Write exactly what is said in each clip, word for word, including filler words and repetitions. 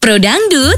Pro Dangdut.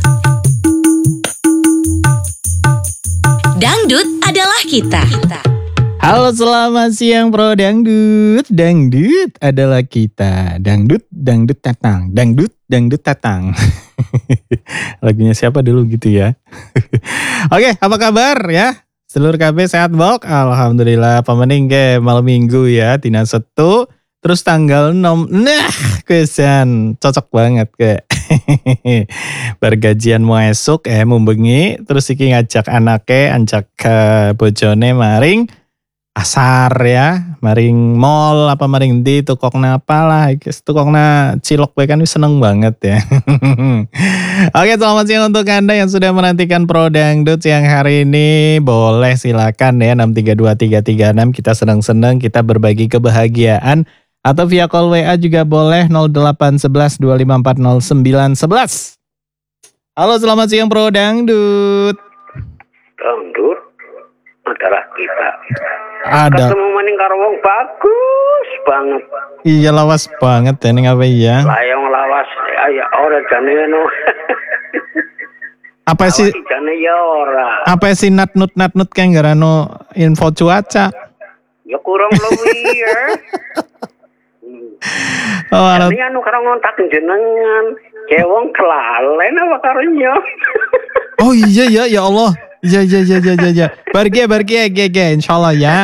Dangdut adalah kita. Halo, selamat siang Pro Dangdut. Dangdut adalah kita. Dangdut, dangdut tatang. Dangdut, dangdut tatang. Lagunya siapa dulu gitu ya. Oke, apa kabar ya? Seluruh K B sehat bok? Alhamdulillah, pemening ke malam minggu ya. Tina Setu. Terus tanggal enam. Nah, kesan cocok banget ke. Bergajian mau esok eh mau bengi. Terus iki ngajak anake, ajak ke bojone maring asar ya, maring mall apa maring di tukokna apalah, guys tukokna cilok bae kan seneng banget ya. Oke, selamat siang untuk Anda yang sudah menantikan Pro Dangdut siang hari ini. Boleh silakan ya enam tiga dua tiga tiga enam, kita seneng-seneng, kita berbagi kebahagiaan. Atau via call W A juga boleh nol delapan satu satu dua lima empat nol sembilan satu satu. Halo, selamat siang Pro Dangdut. Dangdut adalah kita. Ada. Ketemu maning karo wong bagus banget. Iya, lawas banget ya ning apa ya? Layang lawas ya ora jane no. Apa sih? Jane ya ora. Apa sih nat nut nat nut kayak garano info cuaca? Ya kurang lebih ya. Oh, alat. Jadi anu karo ngontak jenengan, cewong kelalen apa karunya. Oh iya ya, ya Allah. Iya iya iya iya iya. Ya. Bargi bargi ge ge insyaallah ya.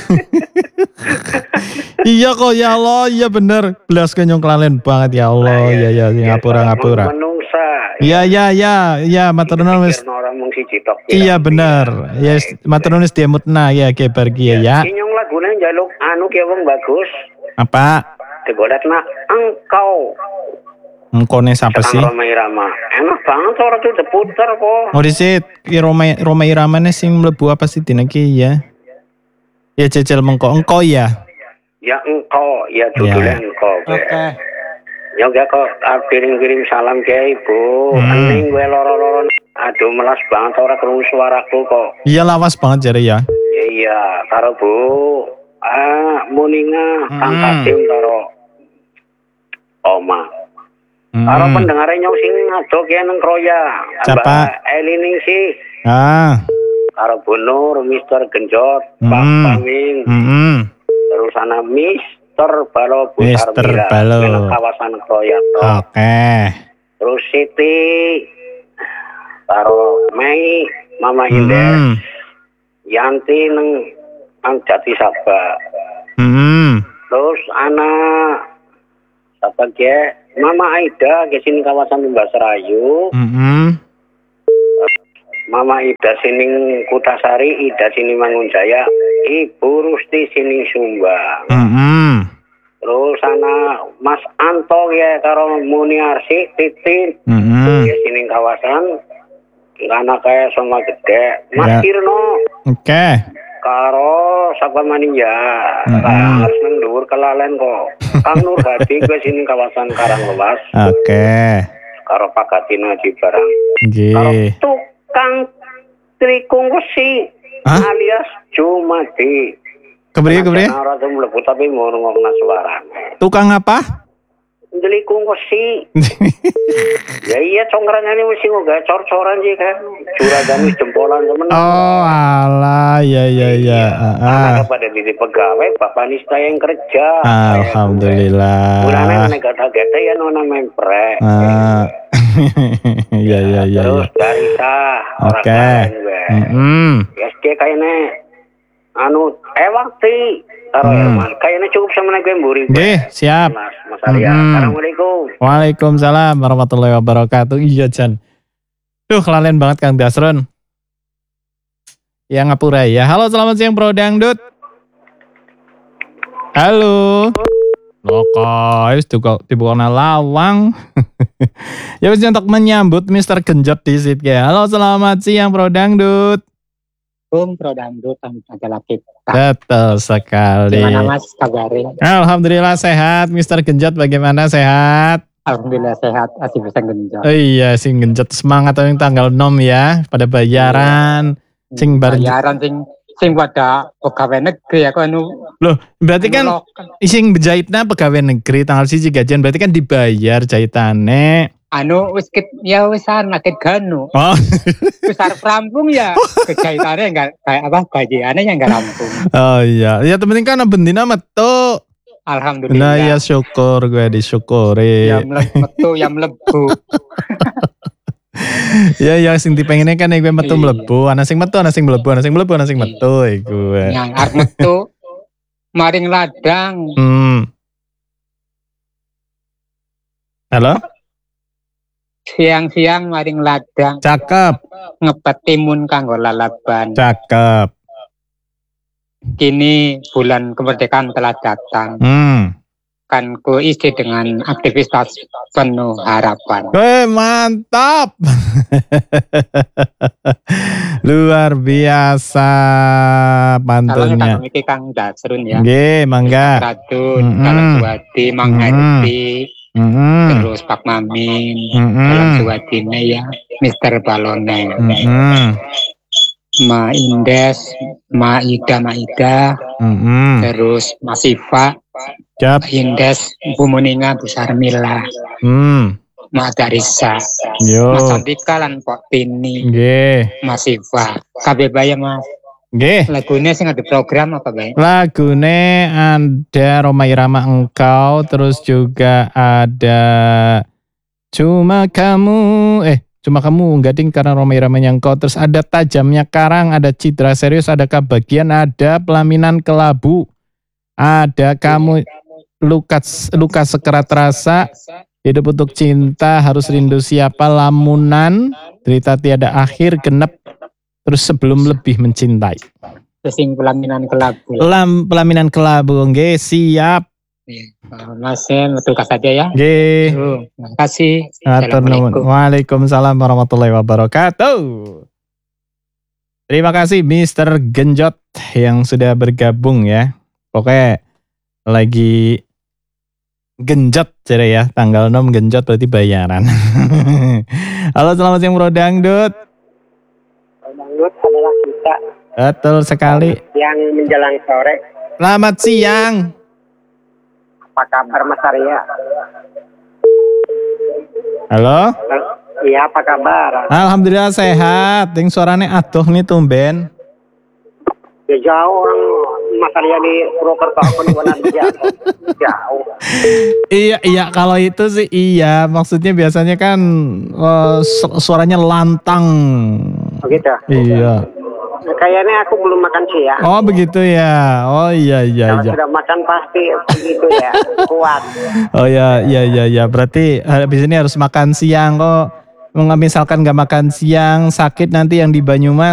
Iya kok ya Allah, iya bener. Belas kenyong kelalen banget ya Allah. Iya iya ngapura ngapura. Iya iya iya, iya matur nuwun wis. Iya bener. Ya matur nuwun dia mutna ya ge bargi ya. Nyong lagune njaluk anu ki wong bagus. Apa? Tegodatna engkau. Engkone siapa sih? Roma Irama. Enak banget orang tuh diputer kok. Oh disit, Roma Roma Irama nih sing mlebu apa sih dina ki ya? Ya cecel mengko engkau ya. Ya engkau, ya judulnya ya. Engkau. Oke. Okay. Ya gak kok kirim-kirim salam ke Ibu. Hmm. Aning gue loro-loro. Aduh melas banget orang krungu suaraku kok. Iya lawas banget jare ya. Ya iya, karo Bu. Ah, muninga hmm. Kang Kadim karo Oma. Hmm. Karo pendengarnya nyong sing ngadok ya neng kroya. Siapa? Elining sih. Ah. Karo Bu Nur, Mister Genjot, hmm. Pak Paming. Hmm. Terus ana Mister Balo Bu Mister Sarmila. Balo. Neng kawasan kroya. Oke. Okay. Terus Siti. Karo Mei, Mama hmm. Indah. Yanti neng nang Jati Sabah. Hmm. Terus anak apa ke Mama Aida ke sini kawasan Mbak Serayu. Hmm. Mama Ida sini Kutasari, Ida sini Mangunjaya, Ibu Rusti sini Sumba. Hmm. Terus anak Mas Anto ya karo Muniarsi Titin. Hmm. Ke sini kawasan anak kayak sama gede. Mas ya. Kirno. Oke. Okay. Karo sapa maning ya, mm-hmm. harus nang dhuwur kelalen kok. Kang Nur Hadi ke sini kawasan Karanglewas. Oke. Okay. Karo Pak Gatino Haji Barang. Nggih. Karo tukang trikung wesi alias Jumadi. Kebriye kebriye? Ora tuh mlebu tapi mau ngomongna suarane. Tukang apa? Delikung wesi. Ya iya congkrangane wesi ngga cor-coran sih kan. Juragan wis jempolan temen. Oh alah ya ya ya. Anak pada di pegawai Bapak Nista yang kerja. Alhamdulillah. Mulane nek gata-gata ya nona mempre. Ah. Ya ya ya. Terus Darisa ora keren gue. Heeh. Ya sik kayane anu ewakti karo Herman. Kayane cukup sama nek gue mburi. Nggih, siap. Mas Arya. Assalamualaikum. Waalaikumsalam warahmatullahi wabarakatuh. Iya, Jan. Duh, kelalen banget Kang Dasron. Ya ngapura ya. Halo, selamat siang Pro Dangdut. Halo. Loko, wis dibukana lawang. Ya wis untuk menyambut Mister Genjot di situ ya. Halo, selamat siang Pro Dangdut. Assalamualaikum Pro Dangdut adalah kita. Betul sekali. Gimana Mas kabarin? Alhamdulillah sehat. Mister Genjot bagaimana, sehat? Alhamdulillah sehat, masih bisa genjot. Oh iya, sing genjot semangat yang tanggal enam ya, pada bayaran. Iya. Sing bar bayaran sing sing pada pegawai negeri ya kan. Loh, berarti kan sing berjahitna pegawai negeri tanggal siji gajian berarti kan dibayar jahitane. anu wis ket ya wis ana ket ganu. Oh. Wis arep rampung ya kejahitannya enggak kayak apa gajiannya yang enggak rampung. Oh iya, ya penting kan bendina metu. Alhamdulillah. Nah ya syukur gue disyukuri. Ya metu ya mlebu. Ya ya sing dipengennya kan gue metu Iya. mlebu, ana sing metu, ana sing mlebu, ana sing mlebu, ana sing metu iku. Yang arep metu maring ladang. Hmm. Halo? Siang-siang maring ladang Cakep, ngepet timun kanggo lalaban. cakep. Kini bulan kemerdekaan telah datang. Hmm. Kan ku isi dengan aktivitas penuh harapan. Weh, mantap. Luar biasa Kalau pantunnya. kang iki Kang Dasrun ya. Nggih, mangga. Radun, Mm-mm. Dalam Suwadi, Mang Mm-mm. Herdi, Heeh. terus Pak Mamin, Heeh. Dalam Suwadine ya, Mister Balone, Heeh. Ma Indes, Ma Ida, Ma Ida, Heeh. terus Mas Siva, Cap. Indes, Bu Muninga, Bu Sarmila, Hmm. Ma Darissa, Yo. Mas Andika lan Pok Tini, Nggih. Mas Siva. Kabeh bae Mas. Nggih. Lagune sing ada program apa bae? Lagune ada Roma Irama Engkau, terus juga ada Cuma Kamu, eh Cuma Kamu Gading karena Roma Iramanya Engkau, terus ada Tajamnya Karang, ada Citra Serius, ada Kebagian, ada Pelaminan Kelabu, ada Kamu Lukas Lukas Sekerat Rasa, Hidup Untuk Cinta, Harus Rindu Siapa, Lamunan, Cerita Tiada Akhir, Genep, terus Sebelum Lebih Mencintai. Terus sing pelaminan kelabu. Lam, pelaminan kelabu, nggih siap. Uh, Mas, metu kas saja ya. Nggih. Uh, terima kasih. Atur nuwun. Assalamualaikum. Waalaikumsalam warahmatullahi wabarakatuh. Terima kasih mister Genjot yang sudah bergabung ya. Pokoknya lagi genjot jadi ya. Tanggal enam genjot berarti bayaran. Halo, selamat siang Bro Dangdut. Dangdut adalah kita Betul sekali. yang menjelang sore. Selamat siang. Apa kabar Mas Arya? Halo. Iya, apa kabar? Alhamdulillah sehat. Yang suaranya aduh nih tumben. Ya jauh orang Mas Arya di Purwokerto, aku di mana jauh. Jauh. Iya, iya kalau itu sih iya. Maksudnya biasanya kan uh, su- suaranya lantang. Begitu. Iya. Kayaknya aku belum makan siang. Oh begitu ya. Oh iya iya Kalau iya. sudah makan pasti begitu ya, kuat. Oh ya iya iya iya. Berarti habis ini harus makan siang kok. Misalkan nggak makan siang sakit nanti yang di Banyumas.